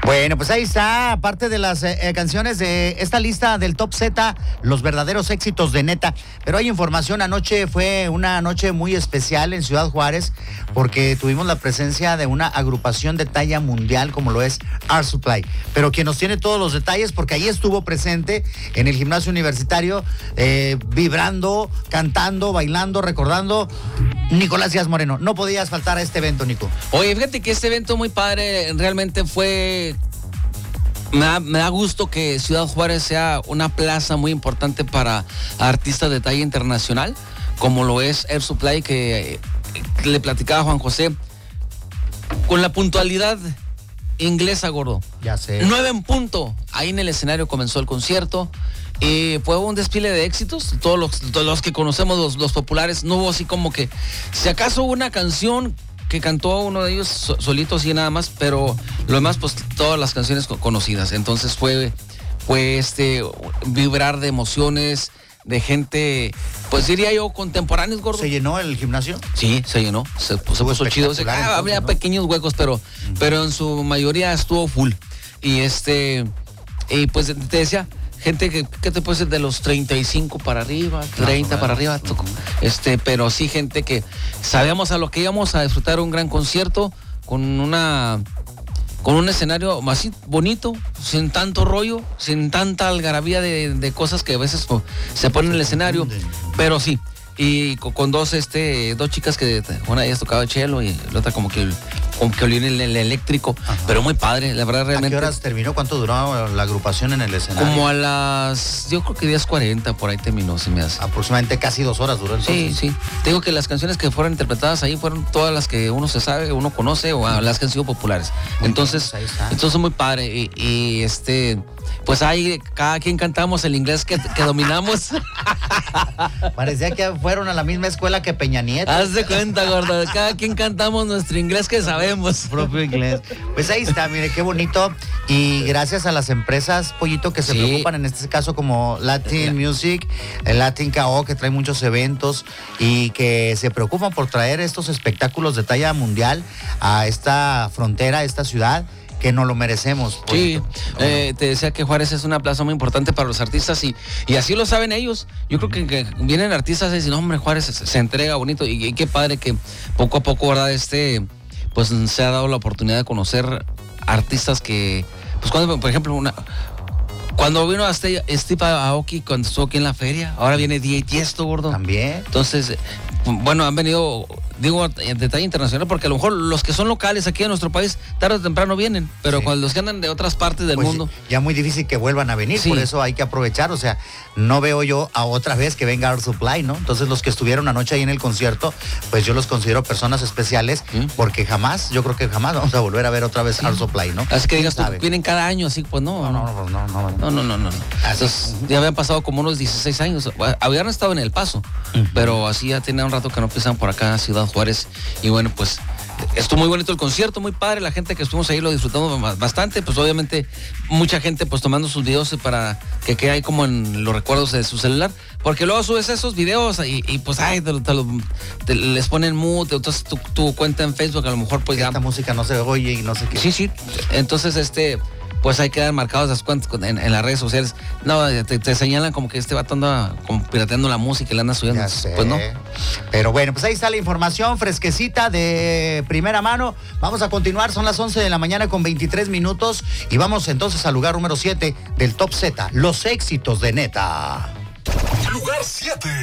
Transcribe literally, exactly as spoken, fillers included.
Bueno, pues ahí está, aparte de las eh, canciones de esta lista del Top Z, los verdaderos éxitos de Neta. Pero hay información, anoche fue una noche muy especial en Ciudad Juárez, porque tuvimos la presencia de una agrupación de talla mundial como lo es Air Supply. Pero quien nos tiene todos los detalles, porque ahí estuvo presente en el gimnasio universitario, eh, vibrando, cantando, bailando, recordando, Nicolás Díaz Moreno. No podías faltar a este evento, Nico. Oye, fíjate que este evento muy padre, realmente fue... Me da, me da gusto que Ciudad Juárez sea una plaza muy importante para artistas de talla internacional, como lo es Air Supply, que, que le platicaba a Juan José, con la puntualidad inglesa, gordo. Ya sé. Nueve en punto. Ahí en el escenario comenzó el concierto. Y fue un desfile de éxitos, todos los, todos los que conocemos, los, los populares. No hubo así como que, si acaso hubo una canción que cantó uno de ellos so, solito así nada más, pero lo demás pues todas las canciones conocidas. Entonces fue, fue este vibrar de emociones, de gente, pues diría yo, contemporáneos, gordo. ¿Se llenó el gimnasio? Sí, se llenó, se, pues, se puso chido. Se, ah, habría ¿no? pequeños huecos, pero, uh-huh. pero en su mayoría estuvo full. Y este, y pues te decía, gente que, que te puede ser de los treinta y cinco para arriba, treinta no, para arriba, uh-huh. este, pero sí gente que sabíamos a lo que íbamos a disfrutar un gran concierto con una con un escenario así bonito, sin tanto rollo, sin tanta algarabía de, de cosas que a veces oh, se ponen en el escenario, pero sí. Y con, con dos este dos chicas que una de ellas tocaba cello y la otra como que como que olía el, el eléctrico. Ajá. Pero muy padre, la verdad realmente. ¿A qué horas terminó? ¿Cuánto duró la agrupación en el escenario? Como a las, yo creo que diez cuarenta por ahí terminó, se me hace. Aproximadamente casi dos horas duró entonces. Sí, sí. Te digo que las canciones que fueron interpretadas ahí fueron todas las que uno se sabe, uno conoce o ah, las que han sido populares. Muy entonces, bien, pues entonces muy padre y, y este, pues ahí cada quien cantamos el inglés que, que dominamos. Parecía que fueron a la misma escuela que Peña Nieto. Haz de cuenta, gordo. Cada quien cantamos nuestro inglés que sabemos. Propio inglés. Pues ahí está, mire, qué bonito. Y gracias a las empresas, Pollito, que se sí. preocupan, en este caso como Latin Music, el Latin K O, que trae muchos eventos y que se preocupan por traer estos espectáculos de talla mundial a esta frontera, a esta ciudad, que no lo merecemos. Pollito. Sí, eh, te decía que Juárez es una plaza muy importante para los artistas y, y así lo saben ellos. Yo creo que, que vienen artistas y dicen, hombre, Juárez se, se entrega bonito y, y qué padre que poco a poco, ¿verdad? Este, pues se ha dado la oportunidad de conocer artistas que, pues cuando, por ejemplo, una... Cuando vino a Steve, Steve Aoki, cuando estuvo aquí en la feria, ahora viene D J Tiesto, gordo. También. Entonces, bueno, han venido, digo, en detalle internacional, porque a lo mejor los que son locales aquí en nuestro país, tarde o temprano vienen, pero sí. cuando los que andan de otras partes del pues mundo. Ya muy difícil que vuelvan a venir, sí. por eso hay que aprovechar, o sea, no veo yo a otra vez que venga Air Supply, ¿no? Entonces los que estuvieron anoche ahí en el concierto, pues yo los considero personas especiales, ¿Mm? porque jamás, yo creo que jamás vamos a volver a ver otra vez sí. Air Supply, ¿no? Así que digas tú, vienen cada año, así, pues no. No, no, no, no. no, no. No, no, no, no. Entonces, ya habían pasado como unos dieciséis años. Habían estado en El Paso, uh-huh. pero así ya tenía un rato que no piensan por acá, Ciudad Juárez. Y bueno, pues estuvo muy bonito el concierto, muy padre. La gente que estuvimos ahí lo disfrutamos bastante. Pues obviamente mucha gente pues tomando sus videos para que quede ahí como en los recuerdos de su celular. Porque luego subes esos videos y, y pues ay, te, te, te, les ponen mute. Entonces tu, tu cuenta en Facebook a lo mejor pues Esta ya... Esta música no se oye y no sé qué. Sí, sí. Entonces este... pues ahí quedan marcados las cuentas en, en las redes sociales. No, te, te señalan como que este vato anda como pirateando la música y la anda subiendo. Ya sé. Pues no. Pero bueno, pues ahí está la información fresquecita de primera mano. Vamos a continuar, son las once de la mañana con veintitrés minutos y vamos entonces al lugar número siete del Top Z, los éxitos de Neta. Lugar siete.